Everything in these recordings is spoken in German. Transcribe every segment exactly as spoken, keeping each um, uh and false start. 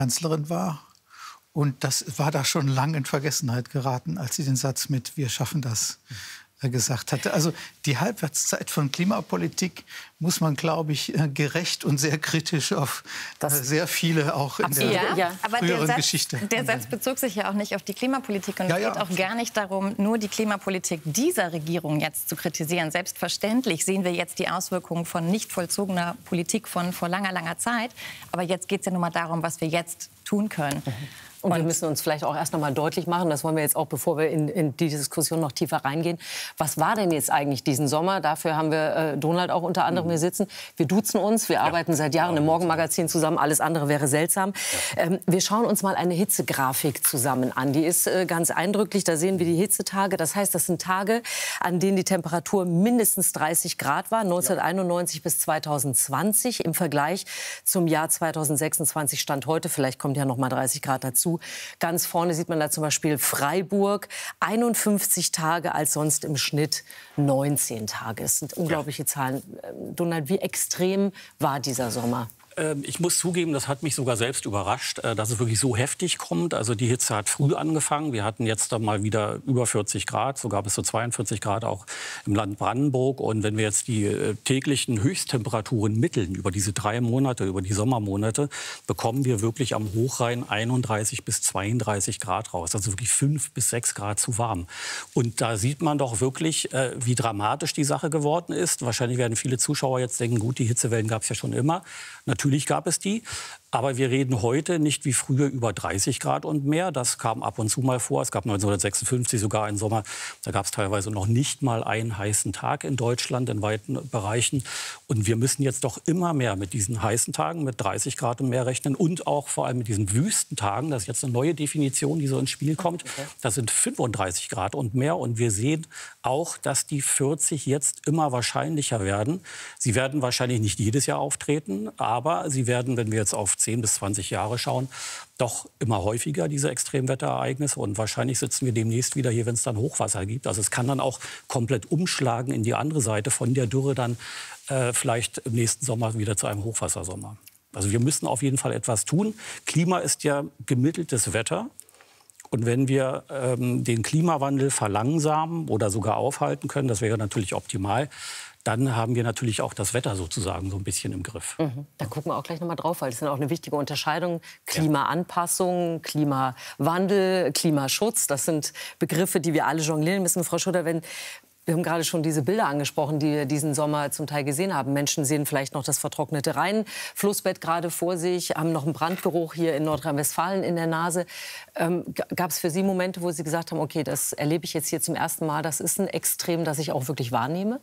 Kanzlerin war. Und das war da schon lang in Vergessenheit geraten, als sie den Satz mit "Wir schaffen das" gesagt hatte. Also die Halbwertszeit von Klimapolitik muss man, glaube ich, gerecht und sehr kritisch auf das sehr viele auch in der ja, ja. Aber früheren der Satz, Geschichte. Der Satz bezog sich ja auch nicht auf die Klimapolitik. Und ja, es geht ja. auch gar nicht darum, nur die Klimapolitik dieser Regierung jetzt zu kritisieren. Selbstverständlich sehen wir jetzt die Auswirkungen von nicht vollzogener Politik von vor langer, langer Zeit. Aber jetzt geht es ja nur mal darum, was wir jetzt tun können. Mhm. Und, und wir müssen uns vielleicht auch erst noch mal deutlich machen, das wollen wir jetzt auch, bevor wir in, in die Diskussion noch tiefer reingehen. Was war denn jetzt eigentlich diesen Sommer? Dafür haben wir äh, Donald auch unter anderem hier sitzen. Wir duzen uns, wir ja. arbeiten seit Jahren im Morgenmagazin zusammen. Alles andere wäre seltsam. Ja. Ähm, wir schauen uns mal eine Hitzegrafik zusammen an. Die ist äh, ganz eindrücklich. Da sehen wir die Hitzetage. Das heißt, das sind Tage, an denen die Temperatur mindestens dreißig Grad war, neunzehnhunderteinundneunzig ja. bis zweitausendzwanzig. Im Vergleich zum Jahr zweitausendsechsundzwanzig Stand heute. Vielleicht kommt ja noch mal dreißig Grad dazu. Ganz vorne sieht man da zum Beispiel Freiburg, einundfünfzig Tage als sonst im Schnitt neunzehn Tage. Das sind unglaubliche Zahlen. Donald, wie extrem war dieser Sommer? Ich muss zugeben, das hat mich sogar selbst überrascht, dass es wirklich so heftig kommt. Also die Hitze hat früh angefangen. Wir hatten jetzt dann mal wieder über vierzig Grad, sogar bis zu zweiundvierzig Grad auch im Land Brandenburg. Und wenn wir jetzt die täglichen Höchsttemperaturen mitteln über diese drei Monate, über die Sommermonate, bekommen wir wirklich am Hochrhein einunddreißig bis zweiunddreißig Grad raus. Also wirklich fünf bis sechs Grad zu warm. Und da sieht man doch wirklich, wie dramatisch die Sache geworden ist. Wahrscheinlich werden viele Zuschauer jetzt denken, gut, die Hitzewellen gab es ja schon immer. Natürlich gab es die, aber wir reden heute nicht wie früher über dreißig Grad und mehr. Das kam ab und zu mal vor. Es gab neunzehnhundertsechsundfünfzig sogar einen Sommer, da gab es teilweise noch nicht mal einen heißen Tag in Deutschland in weiten Bereichen. Und wir müssen jetzt doch immer mehr mit diesen heißen Tagen, mit dreißig Grad und mehr rechnen und auch vor allem mit diesen Wüstentagen. Das ist jetzt eine neue Definition, die so ins Spiel kommt. Okay. Das sind fünfunddreißig Grad und mehr. Und wir sehen auch, dass die vierzig jetzt immer wahrscheinlicher werden. Sie werden wahrscheinlich nicht jedes Jahr auftreten, aber sie werden, wenn wir jetzt auf zehn bis zwanzig Jahre schauen, doch immer häufiger, diese Extremwetterereignisse. Und wahrscheinlich sitzen wir demnächst wieder hier, wenn es dann Hochwasser gibt. Also es kann dann auch komplett umschlagen in die andere Seite, von der Dürre dann äh, vielleicht im nächsten Sommer wieder zu einem Hochwassersommer. Also wir müssen auf jeden Fall etwas tun. Klima ist ja gemitteltes Wetter. Und wenn wir ähm, den Klimawandel verlangsamen oder sogar aufhalten können, das wäre natürlich optimal, dann haben wir natürlich auch das Wetter sozusagen so ein bisschen im Griff. Mhm. Da gucken wir auch gleich noch mal drauf, weil das ist auch eine wichtige Unterscheidung. Klimaanpassung, Klimawandel, Klimaschutz, das sind Begriffe, die wir alle jonglieren müssen. Frau Schutter, wenn wir haben gerade schon diese Bilder angesprochen, die wir diesen Sommer zum Teil gesehen haben. Menschen sehen vielleicht noch das vertrocknete Rheinflussbett gerade vor sich, haben noch einen Brandgeruch hier in Nordrhein-Westfalen in der Nase. Ähm, gab es für Sie Momente, wo Sie gesagt haben, okay, das erlebe ich jetzt hier zum ersten Mal, das ist ein Extrem, das ich auch wirklich wahrnehme?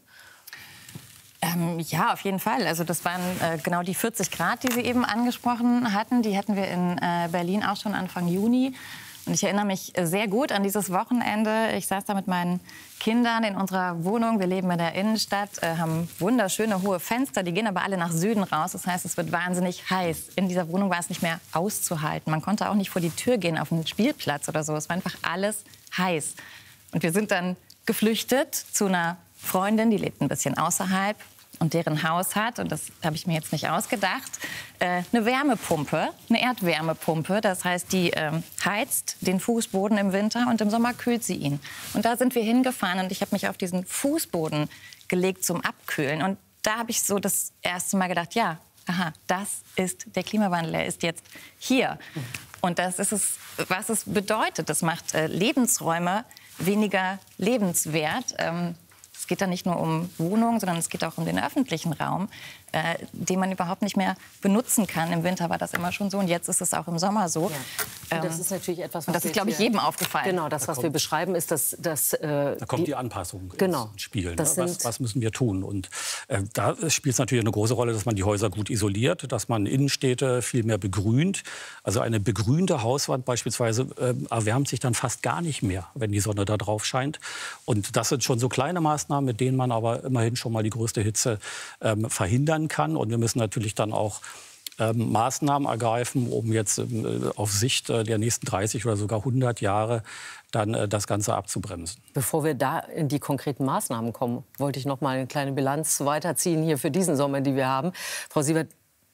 Ähm, ja, auf jeden Fall. Also das waren äh, genau die vierzig Grad, die Sie eben angesprochen hatten. Die hatten wir in äh, Berlin auch schon Anfang Juni. Und ich erinnere mich sehr gut an dieses Wochenende. Ich saß da mit meinen Kindern in unserer Wohnung. Wir leben in der Innenstadt, äh, haben wunderschöne hohe Fenster. Die gehen aber alle nach Süden raus. Das heißt, es wird wahnsinnig heiß. In dieser Wohnung war es nicht mehr auszuhalten. Man konnte auch nicht vor die Tür gehen auf einen Spielplatz oder so. Es war einfach alles heiß. Und wir sind dann geflüchtet zu einer Freundin, die lebt ein bisschen außerhalb und deren Haus hat, und das habe ich mir jetzt nicht ausgedacht, äh, eine Wärmepumpe, eine Erdwärmepumpe. Das heißt, die ähm, heizt den Fußboden im Winter und im Sommer kühlt sie ihn. Und da sind wir hingefahren und ich habe mich auf diesen Fußboden gelegt zum Abkühlen. Und da habe ich so das erste Mal gedacht, ja, aha, das ist der Klimawandel, er ist jetzt hier. Und das ist es, was es bedeutet. Das macht äh, Lebensräume weniger lebenswert. Ähm, Es geht da nicht nur um Wohnungen, sondern es geht auch um den öffentlichen Raum, äh, den man überhaupt nicht mehr benutzen kann. Im Winter war das immer schon so und jetzt ist es auch im Sommer so. Ja. Und das ist natürlich etwas, was und das ist, glaube ich, jedem aufgefallen. Genau, das, was wir beschreiben, ist, dass... dass äh, da kommt die, die Anpassung genau, ins Spiel. Das ne? was, was müssen wir tun? Und äh, da spielt es natürlich eine große Rolle, dass man die Häuser gut isoliert, dass man Innenstädte viel mehr begrünt. Also eine begrünte Hauswand beispielsweise äh, erwärmt sich dann fast gar nicht mehr, wenn die Sonne da drauf scheint. Und das sind schon so kleine Maßnahmen, mit denen man aber immerhin schon mal die größte Hitze ähm, verhindern kann. Und wir müssen natürlich dann auch ähm, Maßnahmen ergreifen, um jetzt ähm, auf Sicht äh, der nächsten dreißig oder sogar hundert Jahre dann äh, das Ganze abzubremsen. Bevor wir da in die konkreten Maßnahmen kommen, wollte ich noch mal eine kleine Bilanz weiterziehen hier für diesen Sommer, die wir haben. Frau Sievert,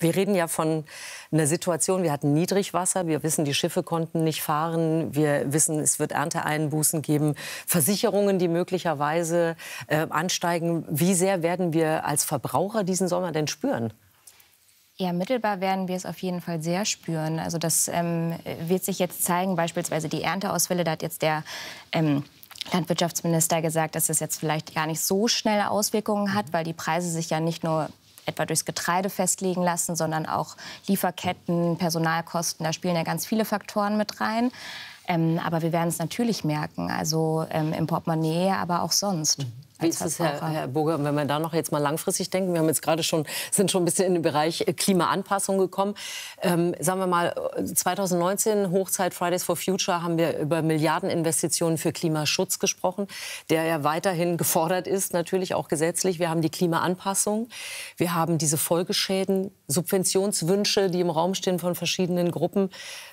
Wir reden ja von einer Situation, wir hatten Niedrigwasser, wir wissen, die Schiffe konnten nicht fahren, wir wissen, es wird Ernteeinbußen geben, Versicherungen, die möglicherweise äh, ansteigen. Wie sehr werden wir als Verbraucher diesen Sommer denn spüren? Ja, mittelbar werden wir es auf jeden Fall sehr spüren. Also das ähm, wird sich jetzt zeigen, beispielsweise die Ernteausfälle, da hat jetzt der ähm, Landwirtschaftsminister gesagt, dass es jetzt vielleicht gar nicht so schnelle Auswirkungen hat, weil die Preise sich ja nicht nur etwa durchs Getreide festlegen lassen, sondern auch Lieferketten, Personalkosten, da spielen ja ganz viele Faktoren mit rein. Ähm, aber wir werden es natürlich merken, also ähm, im Portemonnaie, aber auch sonst. Mhm. Wie ist es, Herr, Herr Burger, wenn wir da noch jetzt mal langfristig denken? Wir haben jetzt gerade schon, sind schon ein bisschen in den Bereich Klimaanpassung gekommen. Ähm, sagen wir mal, zwanzig neunzehn, Hochzeit Fridays for Future, haben wir über Milliardeninvestitionen für Klimaschutz gesprochen, der ja weiterhin gefordert ist, natürlich auch gesetzlich. Wir haben die Klimaanpassung, wir haben diese Folgeschäden, Subventionswünsche, die im Raum stehen von verschiedenen Gruppen.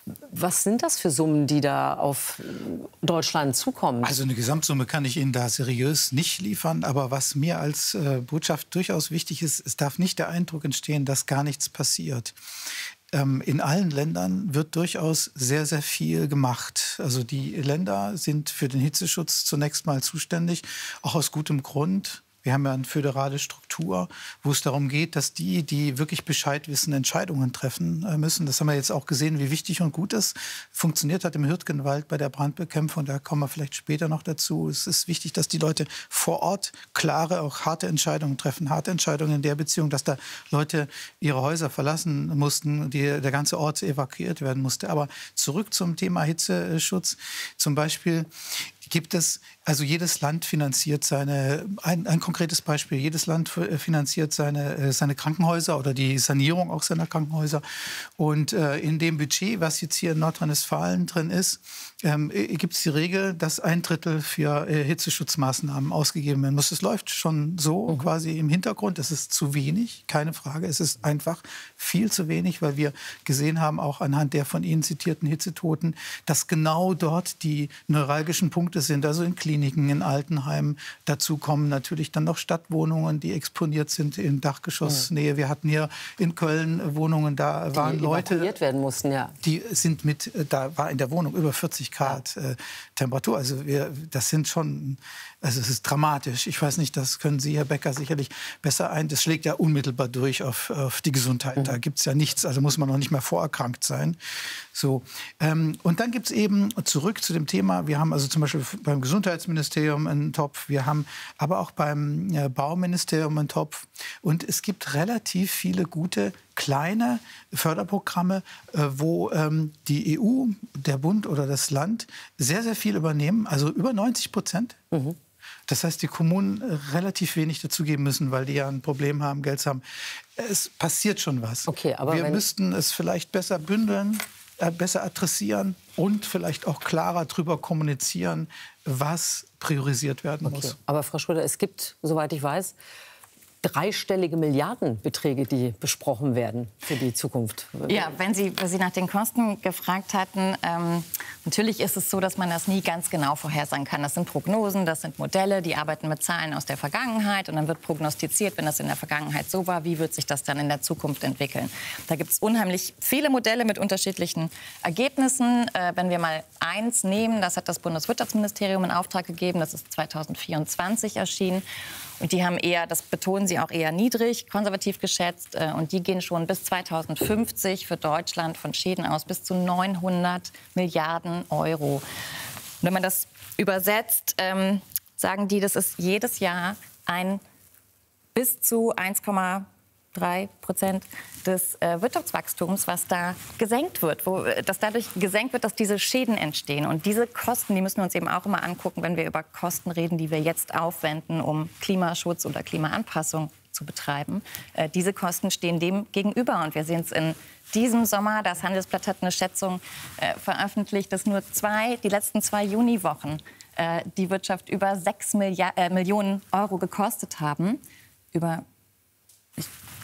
Was sind das für Summen, die da auf Deutschland zukommen? Also eine Gesamtsumme kann ich Ihnen da seriös nicht liefern. Aber was mir als äh, Botschaft durchaus wichtig ist, es darf nicht der Eindruck entstehen, dass gar nichts passiert. Ähm, in allen Ländern wird durchaus sehr, sehr viel gemacht. Also die Länder sind für den Hitzeschutz zunächst mal zuständig, auch aus gutem Grund. Wir haben ja eine föderale Struktur, wo es darum geht, dass die, die wirklich Bescheid wissen, Entscheidungen treffen müssen. Das haben wir jetzt auch gesehen, wie wichtig und gut es funktioniert hat im Hürtgenwald bei der Brandbekämpfung. Da kommen wir vielleicht später noch dazu. Es ist wichtig, dass die Leute vor Ort klare, auch harte Entscheidungen treffen. Harte Entscheidungen in der Beziehung, dass da Leute ihre Häuser verlassen mussten, die, der ganze Ort evakuiert werden musste. Aber zurück zum Thema Hitzeschutz. Zum Beispiel gibt es, also jedes Land finanziert seine, ein, ein konkretes Beispiel, jedes Land finanziert seine, seine Krankenhäuser oder die Sanierung auch seiner Krankenhäuser. Und äh, in dem Budget, was jetzt hier in Nordrhein-Westfalen drin ist, ähm, gibt es die Regel, dass ein Drittel für äh, Hitzeschutzmaßnahmen ausgegeben werden muss. Es läuft schon so mhm. quasi im Hintergrund. Es ist zu wenig, keine Frage. Es ist einfach viel zu wenig, weil wir gesehen haben, auch anhand der von Ihnen zitierten Hitzetoten, dass genau dort die neuralgischen Punkte sind, also in Kliniken, in Altenheimen. Dazu kommen natürlich dann noch Stadtwohnungen, die exponiert sind in Dachgeschossnähe. Wir hatten hier in Köln Wohnungen, da die waren Leute, evakuiert werden mussten, ja. Die sind mit, da war in der Wohnung über vierzig Grad ja. äh, Temperatur. Also wir, das sind schon, also es ist dramatisch. Ich weiß nicht, das können Sie, Herr Becker, sicherlich besser ein. Das schlägt ja unmittelbar durch auf, auf die Gesundheit. Mhm. Da gibt es ja nichts, also muss man noch nicht mehr vorerkrankt sein. So. Ähm, und dann gibt es eben, zurück zu dem Thema, wir haben also zum Beispiel beim Gesundheitsministerium einen Topf, wir haben aber auch beim äh, Bauministerium einen Topf. Und es gibt relativ viele gute kleine Förderprogramme, äh, wo ähm, die E U, der Bund oder das Land sehr, sehr viel übernehmen, also über neunzig Prozent. Mhm. Das heißt, die Kommunen relativ wenig dazugeben müssen, weil die ja ein Problem haben, Geld haben. Es passiert schon was. Okay, aber wir müssten es vielleicht besser bündeln, äh, besser adressieren und vielleicht auch klarer darüber kommunizieren, was priorisiert werden okay. muss. Aber Frau Schröder, es gibt, soweit ich weiß, dreistellige Milliardenbeträge, die besprochen werden für die Zukunft. Ja, wenn Sie, wenn Sie nach den Kosten gefragt hatten, ähm, natürlich ist es so, dass man das nie ganz genau vorhersagen kann. Das sind Prognosen, das sind Modelle, die arbeiten mit Zahlen aus der Vergangenheit und dann wird prognostiziert, wenn das in der Vergangenheit so war, wie wird sich das dann in der Zukunft entwickeln. Da gibt es unheimlich viele Modelle mit unterschiedlichen Ergebnissen. Äh, wenn wir mal eins nehmen, das hat das Bundeswirtschaftsministerium in Auftrag gegeben, das ist zweitausendvierundzwanzig erschienen. Und die haben eher, das betonen sie auch eher niedrig, konservativ geschätzt. Und die gehen schon bis zweitausendfünfzig für Deutschland von Schäden aus bis zu neunhundert Milliarden Euro. Und wenn man das übersetzt, ähm, sagen die, das ist jedes Jahr ein bis zu eins Komma drei Prozent des äh, Wirtschaftswachstums, was da gesenkt wird, wo, dass dadurch gesenkt wird, dass diese Schäden entstehen. Und diese Kosten, die müssen wir uns eben auch immer angucken, wenn wir über Kosten reden, die wir jetzt aufwenden, um Klimaschutz oder Klimaanpassung zu betreiben. Äh, diese Kosten stehen dem gegenüber. Und wir sehen es in diesem Sommer. Das Handelsblatt hat eine Schätzung äh, veröffentlicht, dass nur zwei, die letzten zwei Juniwochen äh, die Wirtschaft über sechs Milliard, äh, Millionen Euro gekostet haben. Über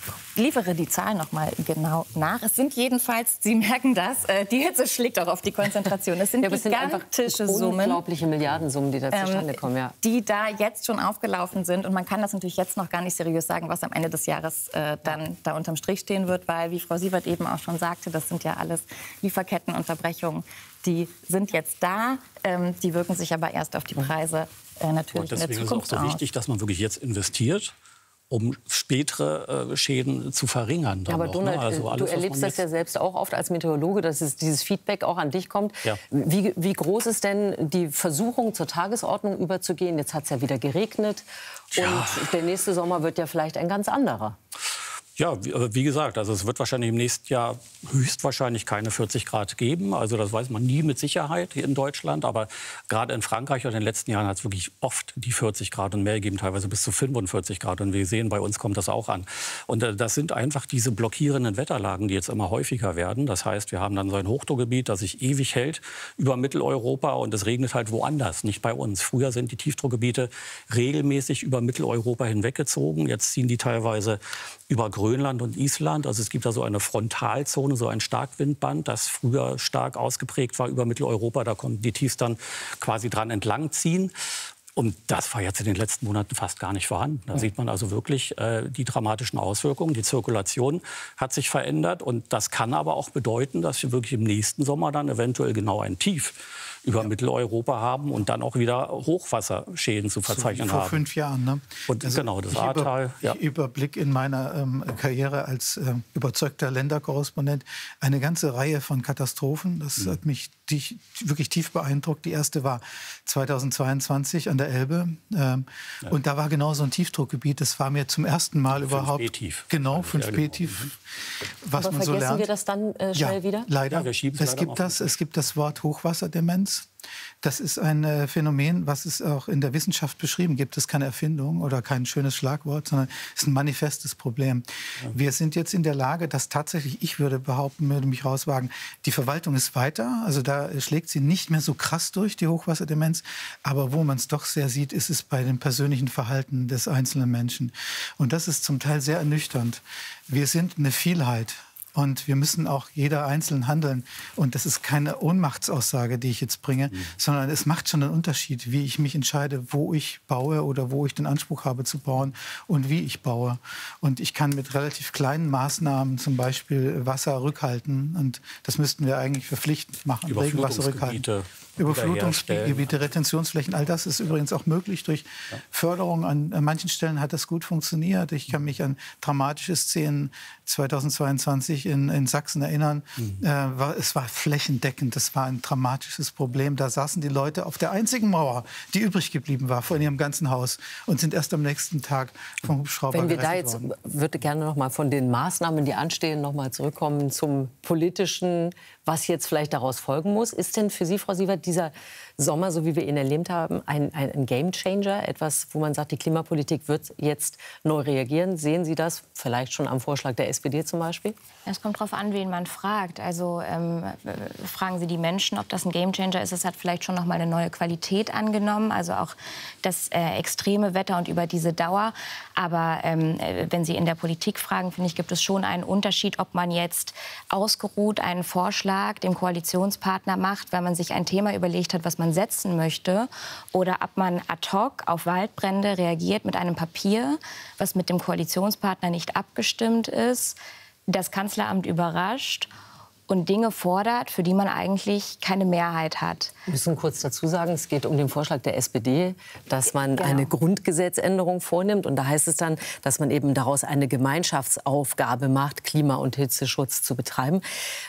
liefere die Zahlen noch mal genau nach. Es sind jedenfalls, Sie merken das, äh, die Hitze schlägt auch auf die Konzentration. Es sind ja, gigantische Summen. Unglaubliche Milliardensummen, die da zustande ähm, kommen, ja. Die da jetzt schon aufgelaufen sind. Und man kann das natürlich jetzt noch gar nicht seriös sagen, was am Ende des Jahres äh, dann da unterm Strich stehen wird. Weil, wie Frau Siewert eben auch schon sagte, das sind ja alles Lieferkettenunterbrechungen. Die sind jetzt da, ähm, die wirken sich aber erst auf die Preise äh, natürlich in der Zukunft aus. Deswegen ist es auch so wichtig, dass man wirklich jetzt investiert, um spätere äh, Schäden zu verringern. Ja, aber noch, Donald, ne? also alles, du erlebst das ja selbst auch oft als Meteorologe, dass es dieses Feedback auch an dich kommt. Ja. Wie, wie groß ist denn die Versuchung, zur Tagesordnung überzugehen? Jetzt hat es ja wieder geregnet Ja. und der nächste Sommer wird ja vielleicht ein ganz anderer. Ja, wie, wie gesagt, also es wird wahrscheinlich im nächsten Jahr höchstwahrscheinlich keine vierzig Grad geben. Also das weiß man nie mit Sicherheit hier in Deutschland. Aber gerade in Frankreich und in den letzten Jahren hat es wirklich oft die vierzig Grad und mehr gegeben, teilweise bis zu fünfundvierzig Grad. Und wir sehen, bei uns kommt das auch an. Und äh, das sind einfach diese blockierenden Wetterlagen, die jetzt immer häufiger werden. Das heißt, wir haben dann so ein Hochdruckgebiet, das sich ewig hält über Mitteleuropa und es regnet halt woanders, nicht bei uns. Früher sind die Tiefdruckgebiete regelmäßig über Mitteleuropa hinweggezogen. Jetzt ziehen die teilweise über Grönland und Island. Also es gibt da so eine Frontalzone, so ein Starkwindband, das früher stark ausgeprägt war über Mitteleuropa. Da konnten die Tiefs dann quasi dran entlang ziehen. Und das war jetzt in den letzten Monaten fast gar nicht vorhanden. Da sieht man also wirklich äh, die dramatischen Auswirkungen. Die Zirkulation hat sich verändert. Und das kann aber auch bedeuten, dass wir wirklich im nächsten Sommer dann eventuell genau ein Tief über ja. Mitteleuropa haben und dann auch wieder Hochwasserschäden zu verzeichnen so vor haben. Vor fünf Jahren, ne? Und also genau, das ich Ahrtal. Über, ja. Ich überblick in meiner ähm, Karriere als äh, überzeugter Länderkorrespondent eine ganze Reihe von Katastrophen. Das mhm. hat mich die, wirklich tief beeindruckt. Die erste war zweitausendzweiundzwanzig an der Elbe. Ähm, ja. Und da war genau so ein Tiefdruckgebiet. Das war mir zum ersten Mal fünf überhaupt... fünf B-Tief. Genau, fünf B-Tief. Was Aber man so vergessen lernt. wir das dann äh, schnell ja, wieder? Leider. Ja, wir schieben es, leider gibt das, es gibt das Wort Hochwasserdemenz. Das ist ein äh, Phänomen, was es auch in der Wissenschaft beschrieben gibt. Es ist keine Erfindung oder kein schönes Schlagwort, sondern es ist ein manifestes Problem. Ja. Wir sind jetzt in der Lage, dass tatsächlich, ich würde behaupten, würde mich rauswagen, die Verwaltung ist weiter. Also da schlägt sie nicht mehr so krass durch, die Hochwasserdemenz. Aber wo man es doch sehr sieht, ist es bei dem persönlichen Verhalten des einzelnen Menschen. Und das ist zum Teil sehr ernüchternd. Wir sind eine Vielheit. Und wir müssen auch jeder einzeln handeln. Und das ist keine Ohnmachtsaussage, die ich jetzt bringe, mhm. sondern es macht schon einen Unterschied, wie ich mich entscheide, wo ich baue oder wo ich den Anspruch habe zu bauen und wie ich baue. Und ich kann mit relativ kleinen Maßnahmen zum Beispiel Wasser rückhalten. Und das müssten wir eigentlich verpflichtend machen, Regenwasser rückhalten. Überflutungsgebiete, Retentionsflächen, all das ist übrigens auch möglich durch ja. Förderung. An, an manchen Stellen hat das gut funktioniert. Ich kann mich an dramatische Szenen zweitausendzweiundzwanzig in, in Sachsen erinnern. Mhm. Äh, war, es war flächendeckend, das war ein dramatisches Problem. Da saßen die Leute auf der einzigen Mauer, die übrig geblieben war von ihrem ganzen Haus und sind erst am nächsten Tag vom Hubschrauber Wenn wir gerettet da jetzt, worden. würde gerne noch mal von den Maßnahmen, die anstehen, noch mal zurückkommen zum Politischen, was jetzt vielleicht daraus folgen muss. Ist denn für Sie, Frau Siewert, dieser Sommer, so wie wir ihn erlebt haben, ein, ein, ein Gamechanger? Etwas, wo man sagt, die Klimapolitik wird jetzt neu reagieren. Sehen Sie das vielleicht schon am Vorschlag der S P D zum Beispiel? Es kommt darauf an, wen man fragt. Also ähm, fragen Sie die Menschen, ob das ein Gamechanger ist. Es hat vielleicht schon noch mal eine neue Qualität angenommen, also auch das äh, extreme Wetter und über diese Dauer. Aber ähm, wenn Sie in der Politik fragen, finde ich, gibt es schon einen Unterschied, ob man jetzt ausgeruht einen Vorschlag dem Koalitionspartner macht, weil man sich ein Thema überlegt hat, was man setzen möchte, oder ob man ad hoc auf Waldbrände reagiert mit einem Papier, was mit dem Koalitionspartner nicht abgestimmt ist, das Kanzleramt überrascht und Dinge fordert, für die man eigentlich keine Mehrheit hat. Wir müssen kurz dazu sagen, es geht um den Vorschlag der S P D, dass man genau. eine Grundgesetzänderung vornimmt. Und da heißt es dann, dass man eben daraus eine Gemeinschaftsaufgabe macht, Klima- und Hitzeschutz zu betreiben.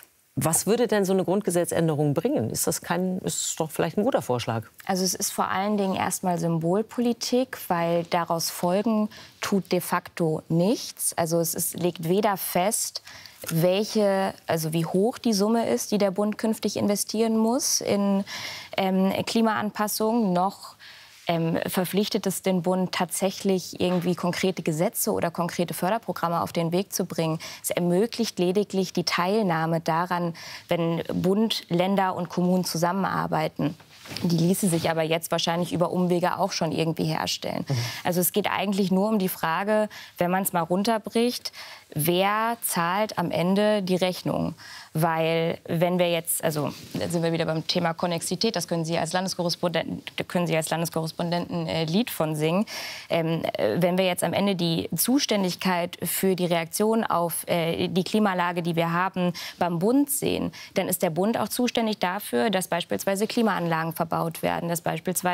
Was würde denn so eine Grundgesetzänderung bringen? Ist das kein, ist das doch vielleicht ein guter Vorschlag? Also es ist vor allen Dingen erstmal Symbolpolitik, weil daraus folgen tut de facto nichts. Also es ist, legt weder fest, welche, also wie hoch die Summe ist, die der Bund künftig investieren muss in ähm, Klimaanpassung, noch ähm, verpflichtet es den Bund tatsächlich irgendwie konkrete Gesetze oder konkrete Förderprogramme auf den Weg zu bringen. Es ermöglicht lediglich die Teilnahme daran, wenn Bund, Länder und Kommunen zusammenarbeiten. Die ließe sich aber jetzt wahrscheinlich über Umwege auch schon irgendwie herstellen. Mhm. Also es geht eigentlich nur um die Frage, wenn man es mal runterbricht, wer zahlt am Ende die Rechnung? Weil wenn wir jetzt, also da sind wir wieder beim Thema Konnexität, das können Sie als Landeskorrespondenten, können Sie als Landeskorrespondenten äh, Lied von singen. Ähm, wenn wir jetzt am Ende die Zuständigkeit für die Reaktion auf äh, die Klimalage, die wir haben, beim Bund sehen, dann ist der Bund auch zuständig dafür, dass beispielsweise Klimaanlagen verbaut werden, dass beispielsweise